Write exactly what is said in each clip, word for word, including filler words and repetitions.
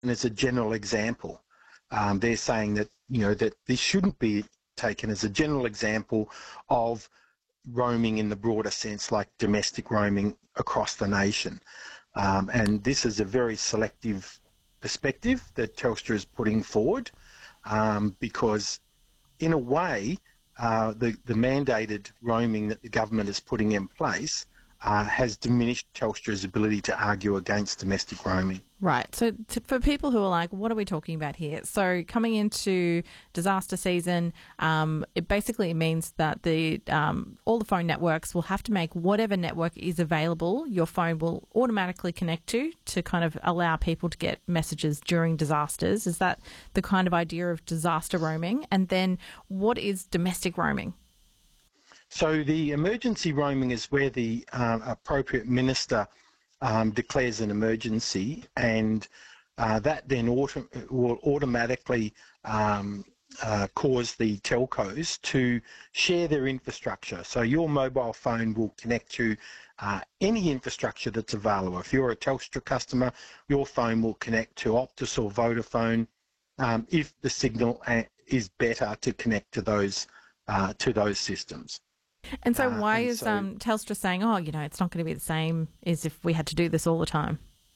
as a general example. Um, they're saying that, you know, that this shouldn't be taken as a general example of roaming in the broader sense, like domestic roaming across the nation. Um, and this is a very selective perspective that Telstra is putting forward, um, because in a way, uh, the, the mandated roaming that the government is putting in place uh, has diminished Telstra's ability to argue against domestic roaming. Right. So to, for people who are like, what are we talking about here? So coming into disaster season, um, it basically means that the um, all the phone networks will have to make whatever network is available, your phone will automatically connect to, to kind of allow people to get messages during disasters. Is that the kind of idea of disaster roaming? And then what is domestic roaming? So the emergency roaming is where the uh, appropriate minister Um, declares an emergency, and uh, that then auto- will automatically um, uh, cause the telcos to share their infrastructure. So your mobile phone will connect to uh, any infrastructure that's available. If you're a Telstra customer, your phone will connect to Optus or Vodafone um, if the signal is better to connect to those uh, to those systems. And so why uh, and is so, um, Telstra saying, oh, you know, it's not going to be the same as if we had to do this all the time?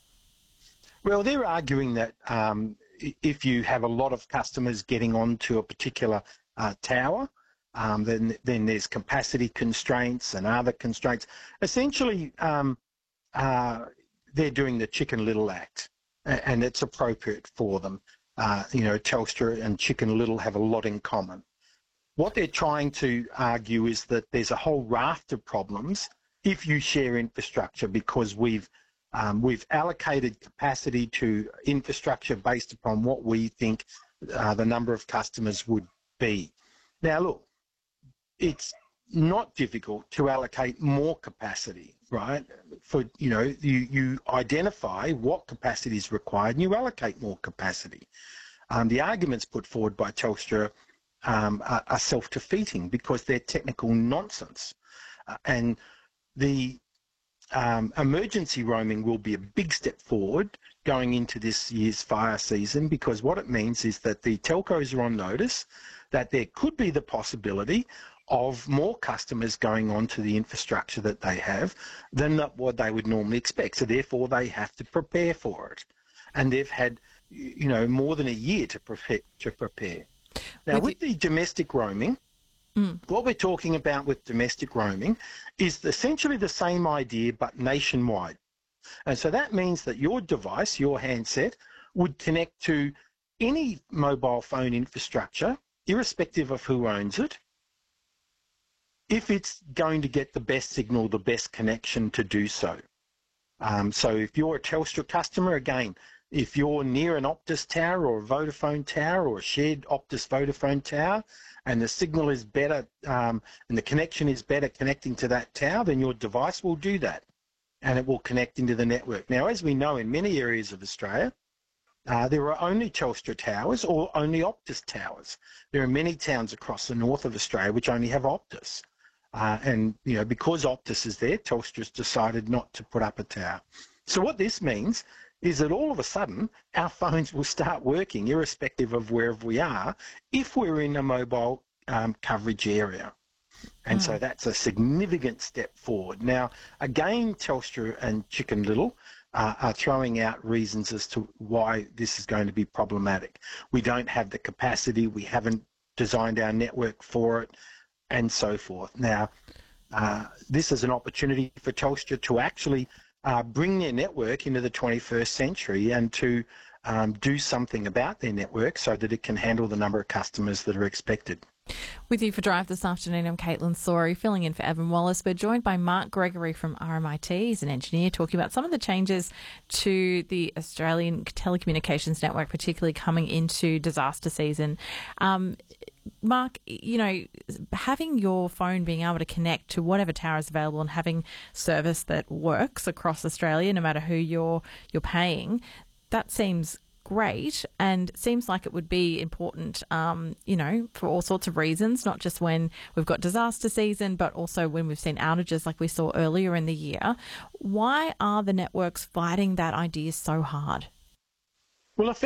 Well, they're arguing that um, if you have a lot of customers getting onto a particular uh, tower, um, then then there's capacity constraints and other constraints. Essentially, um, uh, they're doing the Chicken Little Act, and it's appropriate for them. Uh, you know, Telstra and Chicken Little have a lot in common. What they're trying to argue is that there's a whole raft of problems if you share infrastructure, because we've um, we've allocated capacity to infrastructure based upon what we think uh, the number of customers would be. Now, look, it's not difficult to allocate more capacity, right? For you know, you you identify what capacity is required and you allocate more capacity. Um, the arguments put forward by Telstra Um, are, are self-defeating because they're technical nonsense. Uh, and the um, emergency roaming will be a big step forward going into this year's fire season, because what it means is that the telcos are on notice that there could be the possibility of more customers going onto the infrastructure that they have than what they would normally expect. So therefore they have to prepare for it. And they've had, you know, more than a year to prepare. To prepare. Now, with the domestic roaming, mm. what we're talking about with domestic roaming is essentially the same idea but nationwide. And so that means that your device, your handset, would connect to any mobile phone infrastructure, irrespective of who owns it, if it's going to get the best signal, the best connection to do so. Um, so if you're a Telstra customer, again, if you're near an Optus tower or a Vodafone tower or a shared Optus Vodafone tower and the signal is better um, and the connection is better connecting to that tower, then your device will do that and it will connect into the network. Now, as we know, in many areas of Australia, uh, there are only Telstra towers or only Optus towers. There are many towns across the north of Australia which only have Optus. Uh, and, you know, because Optus is there, Telstra's decided not to put up a tower. So what this means is that all of a sudden our phones will start working irrespective of wherever we are if we're in a mobile um, coverage area. And mm. so that's a significant step forward. Now, again, Telstra and Chicken Little uh, are throwing out reasons as to why this is going to be problematic. We don't have the capacity, we haven't designed our network for it, and so forth. Now, uh, this is an opportunity for Telstra to actually Uh, bring their network into the twenty-first century and to um, do something about their network so that it can handle the number of customers that are expected. With you for Drive this afternoon, I'm Caitlin Sorey, filling in for Evan Wallace. We're joined by Mark Gregory from R M I T. He's an engineer, talking about some of the changes to the Australian telecommunications network, particularly coming into disaster season. Um, Mark, you know, having your phone being able to connect to whatever tower is available and having service that works across Australia, no matter who you're you're paying, that seems great and seems like it would be important, um, you know, for all sorts of reasons, not just when we've got disaster season, but also when we've seen outages like we saw earlier in the year. Why are the networks fighting that idea so hard? Well, if